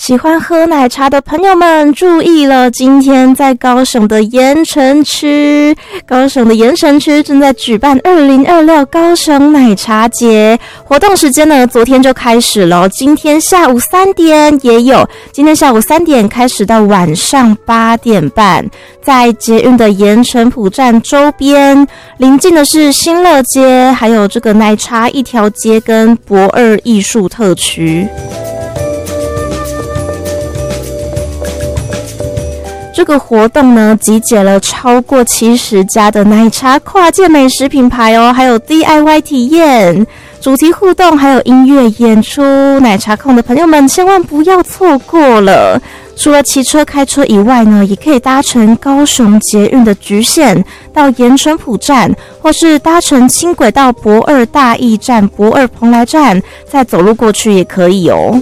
喜欢喝奶茶的朋友们注意了，今天在高雄的盐埕区正在举办2026高雄奶茶节，活动时间呢昨天就开始了，今天下午3点也有，今天下午3点开始到晚上8点半，在捷运的盐埕埔站周边，临近的是新乐街，还有这个奶茶一条街跟博二艺术特区。这个活动呢，集结了超过70家的奶茶跨界美食品牌哦，还有 DIY 体验、主题互动，还有音乐演出，奶茶控的朋友们千万不要错过了。除了骑车开车以外呢，也可以搭乘高雄捷运的橘线到盐埕埔站，或是搭乘轻轨到博二大义站、博二蓬莱站，再走路过去也可以哦。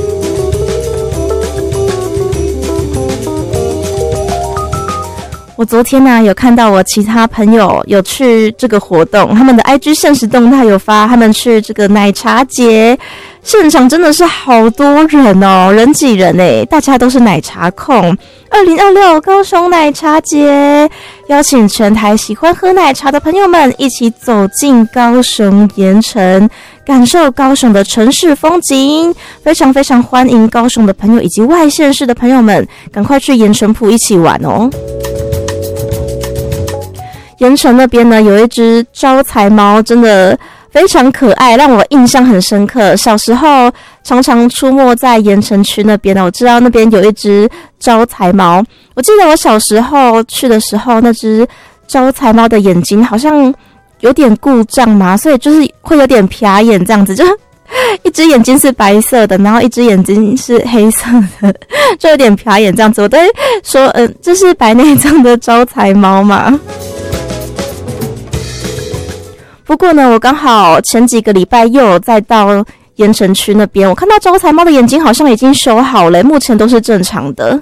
我昨天呢有看到我其他朋友有去这个活动，他们的 IG 限时动态有发他们去这个奶茶节，现场真的是好多人哦，人挤人诶，大家都是奶茶控。2026高雄奶茶节，邀请全台喜欢喝奶茶的朋友们一起走进高雄盐埕，感受高雄的城市风景，非常非常欢迎高雄的朋友以及外县市的朋友们赶快去盐埕埔一起玩哦。盐埕那边呢有一只招财猫，真的非常可爱，让我印象很深刻。小时候常常出没在盐埕区那边呢，我知道那边有一只招财猫。我记得我小时候去的时候，那只招财猫的眼睛好像有点故障嘛，所以就是会有点瞟眼这样子，就一只眼睛是白色的，然后一只眼睛是黑色的，就有点瞟眼这样子。我都会说，这是白内障的招财猫嘛。不过呢，我刚好前几个礼拜又有再到盐埕区那边，我看到招财猫的眼睛好像已经修好了，目前都是正常的。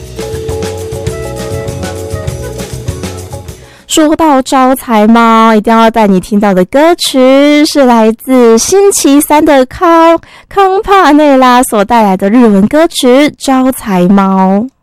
说到招财猫，一定要带你听到的歌曲是来自星期三的康帕内拉所带来的日文歌曲《招财猫》。